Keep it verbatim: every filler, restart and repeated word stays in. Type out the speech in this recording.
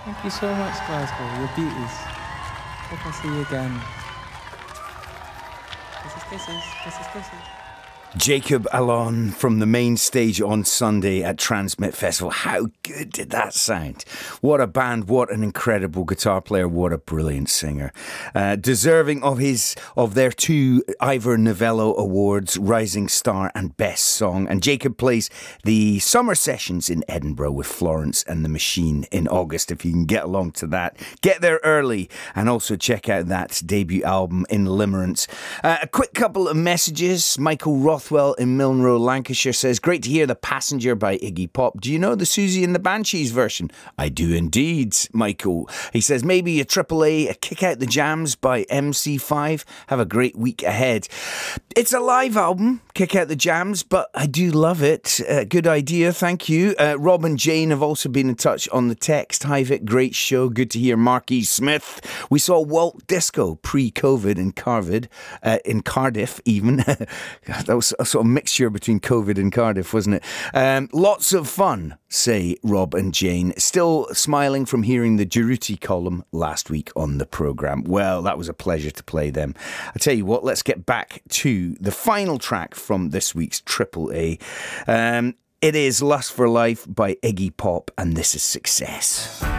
Thank you so much, Glasgow. You're beauties. Hope I'll see you again. Kisses, kisses, kisses, kisses. Jacob Alon from the main stage on Sunday at Transmit Festival. How good did that sound? What a band, what an incredible guitar player, what a brilliant singer. Uh, deserving of his of their two Ivor Novello Awards, Rising Star and Best Song. And Jacob plays the summer sessions in Edinburgh with Florence and the Machine in August. If you can get along to that, get there early and also check out that debut album in Limerence. Uh, a quick couple of messages. Michael Roth Rothwell in Milnrow, Lancashire says, great to hear The Passenger by Iggy Pop. Do you know the Susie and the Banshees version? I do indeed, Michael. He says, maybe a triple A, a Kick Out the Jams by M C five. Have a great week ahead. It's a live album, Kick Out the Jams, but I do love it. Uh, good idea, thank you. Uh, Rob and Jane have also been in touch on the text. Hi Vic, great show. Good to hear Marquis Smith. We saw Walt Disco pre-COVID in Cardiff, uh, in Cardiff even. That was a sort of mixture between COVID and Cardiff, wasn't it? Um, lots of fun, say Rob and Jane. Still smiling from hearing the Durruti column last week on the programme. Well, that was a pleasure to play them. I tell you what, let's get back to the final track from this week's Triple A. Um, it is Lust for Life by Iggy Pop, and this is Success.